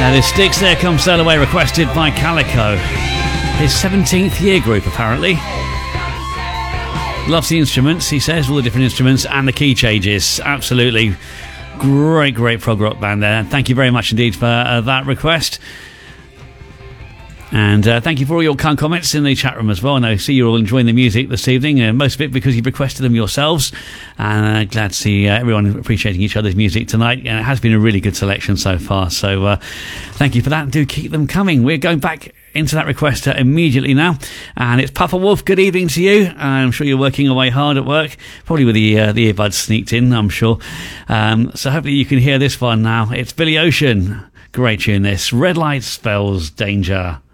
The Sticks There Come Sail Away, requested by Calico. His 17th year group, apparently. Loves the instruments, he says, all the different instruments and the key changes. Absolutely great prog rock band there. Thank you very much indeed for that request. And thank you for all your kind comments in the chat room as well. And I see you're all enjoying the music this evening, most of it because you've requested them yourselves. And glad to see everyone appreciating each other's music tonight. It has been a really good selection so far. So thank you for that. Do keep them coming. We're going back into that request immediately now. And it's Puffer Wolf. Good evening to you. I'm sure you're working away hard at work, probably with the earbuds sneaked in, I'm sure. So hopefully you can hear this one now. It's Billy Ocean. Great tune this. Red Light Spells Danger.